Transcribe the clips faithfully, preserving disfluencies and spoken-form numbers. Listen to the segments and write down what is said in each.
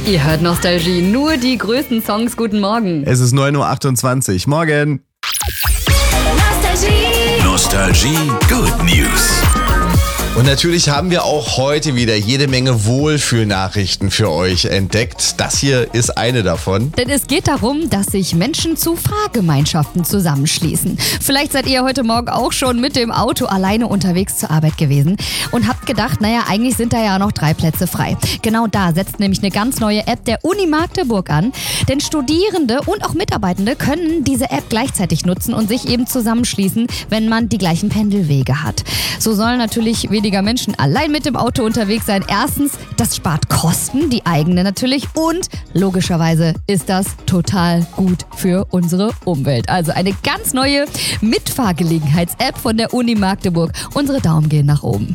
Ihr hört Nostalgie, nur die größten Songs. Guten Morgen. Es ist neun Uhr achtundzwanzig. Morgen. Nostalgie. Nostalgie Good News. Und natürlich haben wir auch heute wieder jede Menge Wohlfühlnachrichten für euch entdeckt. Das hier ist eine davon. Denn es geht darum, dass sich Menschen zu Fahrgemeinschaften zusammenschließen. Vielleicht seid ihr heute Morgen auch schon mit dem Auto alleine unterwegs zur Arbeit gewesen und habt gedacht, naja, eigentlich sind da ja noch drei Plätze frei. Genau da setzt nämlich eine ganz neue App der Uni Magdeburg an. Denn Studierende und auch Mitarbeitende können diese App gleichzeitig nutzen und sich eben zusammenschließen, wenn man die gleichen Pendelwege hat. So sollen natürlich weniger Menschen allein mit dem Auto unterwegs sein. Erstens, das spart Kosten, die eigene natürlich. Und logischerweise ist das total gut für unsere Umwelt. Also eine ganz neue Mitfahrgelegenheits-App von der Uni Magdeburg. Unsere Daumen gehen nach oben.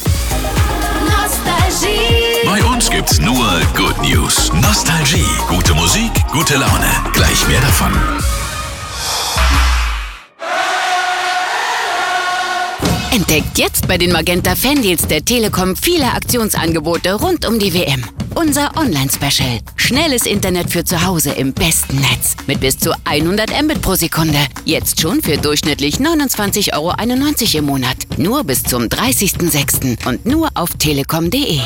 Nostalgie. Bei uns gibt's nur Good News. Nostalgie. Gute Musik, gute Laune. Gleich mehr davon. Entdeckt jetzt bei den Magenta Fandeals der Telekom viele Aktionsangebote rund um die W M. Unser Online-Special. Schnelles Internet für zu Hause im besten Netz. Mit bis zu hundert Mbit pro Sekunde. Jetzt schon für durchschnittlich neunundzwanzig Euro einundneunzig im Monat. Nur bis zum dreißigsten sechsten und nur auf telekom punkt de.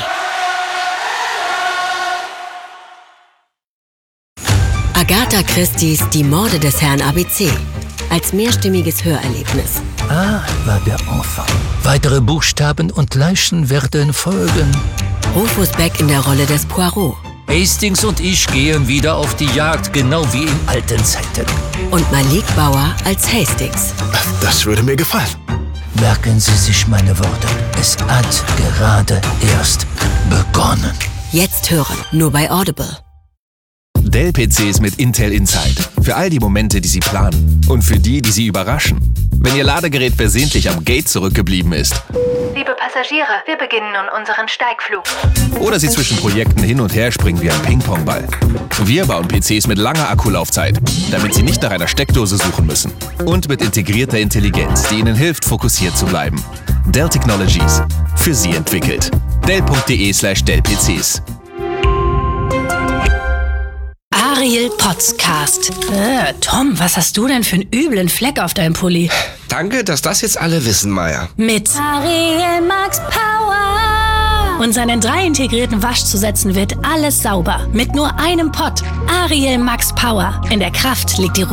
Agatha Christie's Die Morde des Herrn A B C. Als mehrstimmiges Hörerlebnis. Ah, war der Enfant. Weitere Buchstaben und Leichen werden folgen. Rufus Beck in der Rolle des Poirot. Hastings und ich gehen wieder auf die Jagd, genau wie in alten Zeiten. Und Malik Bauer als Hastings. Das würde mir gefallen. Merken Sie sich meine Worte. Es hat gerade erst begonnen. Jetzt hören, nur bei Audible. Dell-P Cs mit Intel Inside. Für all die Momente, die Sie planen. Und für die, die Sie überraschen. Wenn Ihr Ladegerät versehentlich am Gate zurückgeblieben ist. Liebe Passagiere, wir beginnen nun unseren Steigflug. Oder Sie zwischen Projekten hin und her springen wie ein Ping-Pong-Ball. Wir bauen P Cs mit langer Akkulaufzeit, damit Sie nicht nach einer Steckdose suchen müssen. Und mit integrierter Intelligenz, die Ihnen hilft, fokussiert zu bleiben. Dell Technologies. Für Sie entwickelt. Dell punkt de slash Dell P Cs. Ariel Podcast. Äh, Tom, was hast du denn für einen üblen Fleck auf deinem Pulli? Danke, dass das jetzt alle wissen, Maya. Mit Ariel Max Power. Und seinen drei integrierten Waschzusätzen wird alles sauber. Mit nur einem Pott. Ariel Max Power. In der Kraft liegt die